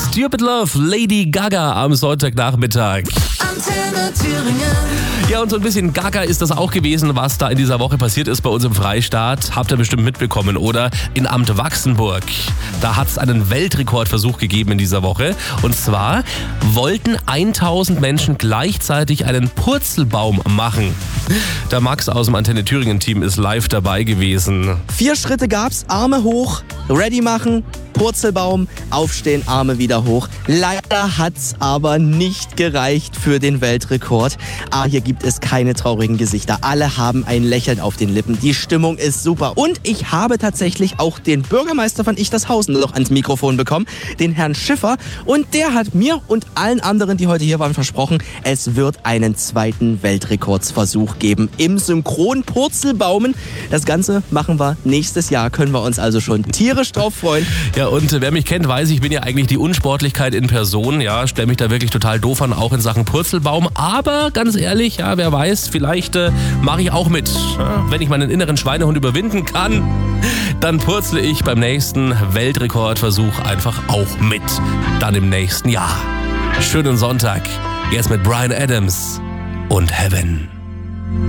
Stupid Love, Lady Gaga am Sonntagnachmittag. Antenne Thüringen. Ja, und so ein bisschen Gaga ist das auch gewesen, was da in dieser Woche passiert ist bei uns im Freistaat. Habt ihr bestimmt mitbekommen, oder? In Amt Wachsenburg. Da hat es einen Weltrekordversuch gegeben in dieser Woche. Und zwar wollten 1000 Menschen gleichzeitig einen Purzelbaum machen. Der Max aus dem Antenne Thüringen-Team ist live dabei gewesen. 4 Schritte gab's, Arme hoch, ready machen, Purzelbaum, aufstehen, Arme wieder hoch. Leider hat's aber nicht gereicht für den Weltrekord. Aber hier gibt es keine traurigen Gesichter. Alle haben ein Lächeln auf den Lippen. Die Stimmung ist super. Und ich habe tatsächlich auch den Bürgermeister von Ichtershausen noch ans Mikrofon bekommen, den Herrn Schiffer. Und der hat mir und allen anderen, die heute hier waren, versprochen, es wird einen zweiten Weltrekordsversuch geben im Synchron-Purzelbaumen. Das Ganze machen wir nächstes Jahr. Können wir uns also schon tierisch drauf freuen. Ja, und wer mich kennt, weiß, ich bin ja eigentlich die Unsportlichkeit in Person. Ja, stelle mich da wirklich total doof an, auch in Sachen Purzelbaum. Aber ganz ehrlich, ja, wer weiß, vielleicht mache ich auch mit. Ja, wenn ich meinen inneren Schweinehund überwinden kann, dann purzle ich beim nächsten Weltrekordversuch einfach auch mit. Dann im nächsten Jahr. Schönen Sonntag. Jetzt mit Bryan Adams und Heaven.